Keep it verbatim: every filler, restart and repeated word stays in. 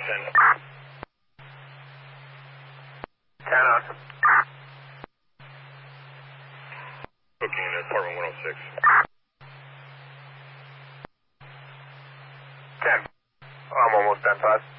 ten. ten on. Booking in apartment one oh six. ten. I'm almost ten five.